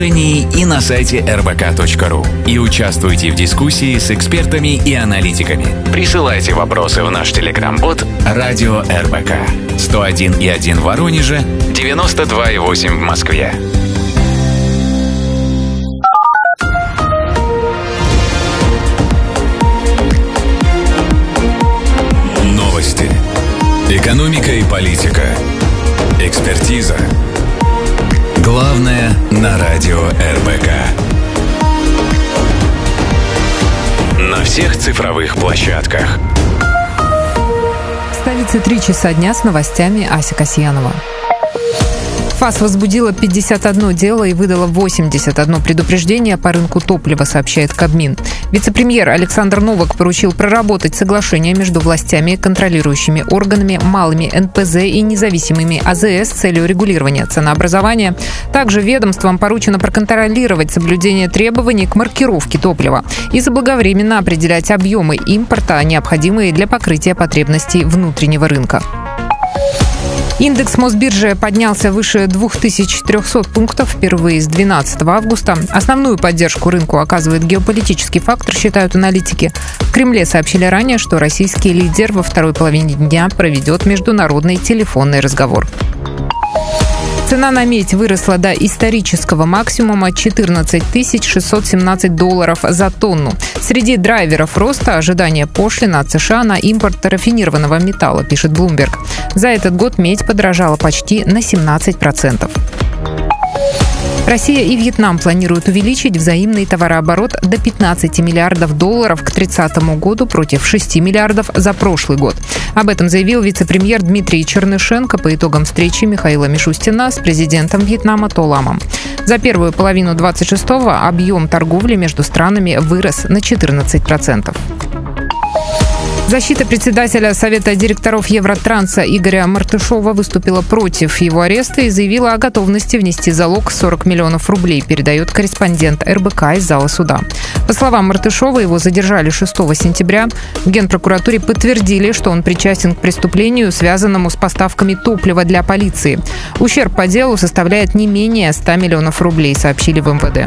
и на сайте rbk.ru. И участвуйте в дискуссии с экспертами и аналитиками. Присылайте вопросы в наш телеграм-бот «Радио РБК». 101,1 в Воронеже, 92,8 в Москве. Новости. Экономика и политика. Экспертиза. Главное на радио РБК. На всех цифровых площадках. В столице 3 часа дня с новостями Ася Касьянова. ФАС возбудила 51 дело и выдала 81 предупреждение по рынку топлива, сообщает Кабмин. Вице-премьер Александр Новак поручил проработать соглашение между властями, контролирующими органами, малыми НПЗ и независимыми АЗС с целью регулирования ценообразования. Также ведомствам поручено проконтролировать соблюдение требований к маркировке топлива и заблаговременно определять объемы импорта, необходимые для покрытия потребностей внутреннего рынка. Индекс Мосбиржи поднялся выше 2300 пунктов впервые с 12 августа. Основную поддержку рынку оказывает геополитический фактор, считают аналитики. В Кремле сообщили ранее, что российский лидер во второй половине дня проведет международный телефонный разговор. Цена на медь выросла до исторического максимума $14 617 за тонну. Среди драйверов роста ожидание пошлин от США на импорт рафинированного металла, пишет Bloomberg. За этот год медь подорожала почти на 17%. Россия и Вьетнам планируют увеличить взаимный товарооборот до $15 миллиардов к 30 году против 6 миллиардов за прошлый год. Об этом заявил вице-премьер Дмитрий Чернышенко по итогам встречи Михаила Мишустина с президентом Вьетнама То Ламом. За первую половину 26-го объем торговли между странами вырос на 14%. Защита председателя Совета директоров Евротранса Игоря Мартышова выступила против его ареста и заявила о готовности внести залог 40 миллионов рублей, передает корреспондент РБК из зала суда. По словам Мартышова, его задержали 6 сентября. В Генпрокуратуре подтвердили, что он причастен к преступлению, связанному с поставками топлива для полиции. Ущерб по делу составляет не менее 100 миллионов рублей, сообщили в МВД.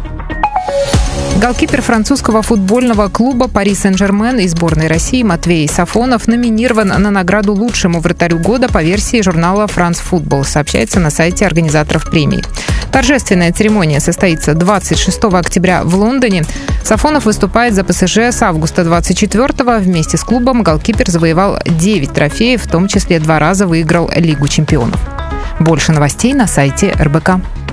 Голкипер французского футбольного клуба «Пари Сен-Жермен» и сборной России Матвей Сафонов номинирован на награду лучшему вратарю года по версии журнала «France Football», сообщается на сайте организаторов премии. Торжественная церемония состоится 26 октября в Лондоне. Сафонов выступает за ПСЖ с августа 24-го. Вместе с клубом голкипер завоевал 9 трофеев, в том числе 2 раза выиграл Лигу чемпионов. Больше новостей на сайте РБК.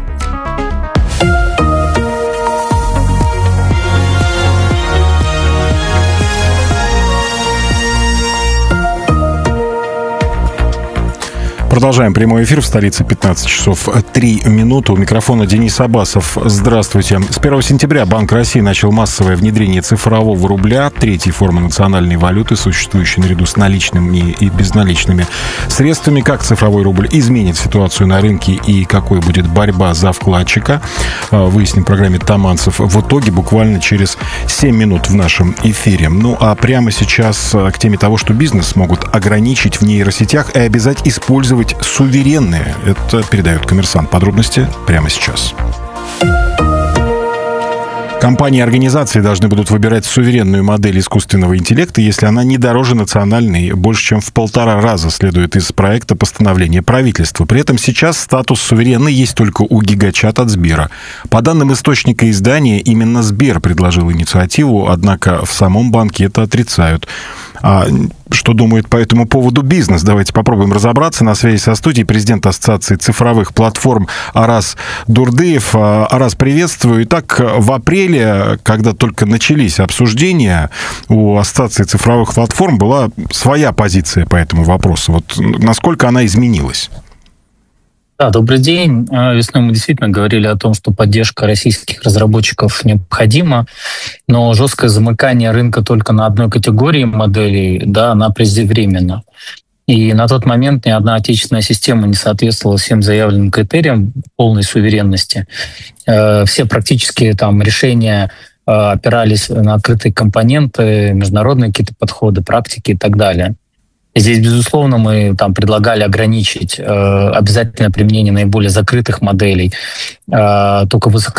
Продолжаем прямой эфир в столице, 15 часов 3 минуты. У микрофона Денис Абасов. Здравствуйте. С 1 сентября Банк России начал массовое внедрение цифрового рубля, третьей формы национальной валюты, существующей наряду с наличными и безналичными средствами. Как цифровой рубль изменит ситуацию на рынке и какой будет борьба за вкладчика, выясним в программе «Таманцев» в итоге буквально через 7 минут в нашем эфире. Ну а прямо сейчас к теме того, что бизнес могут ограничить в нейросетях и обязать использовать суверенные. Это передает «Коммерсант». Подробности прямо сейчас. Компании и организации должны будут выбирать суверенную модель искусственного интеллекта, если она не дороже национальной больше, чем в 1,5 раза, следует из проекта постановления правительства. При этом сейчас статус суверенный есть только у Гигачат от Сбера. По данным источника издания, именно Сбер предложил инициативу, однако в самом банке это отрицают. А что думает по этому поводу бизнес? Давайте попробуем разобраться. На связи со студией президент Ассоциации цифровых платформ Арас Дурдыев. Арас, приветствую. Итак, в апреле, когда только начались обсуждения, у Ассоциации цифровых платформ была своя позиция по этому вопросу. Вот насколько она изменилась? Да, добрый день. Весной мы действительно говорили о том, что поддержка российских разработчиков необходима, но жесткое замыкание рынка только на одной категории моделей, да, она преждевременна. И на тот момент ни одна отечественная система не соответствовала всем заявленным критериям полной суверенности. Все практически там решения опирались на открытые компоненты, международные какие-то подходы, практики и так далее. Здесь, безусловно, мы там предлагали ограничить обязательное применение наиболее закрытых моделей, только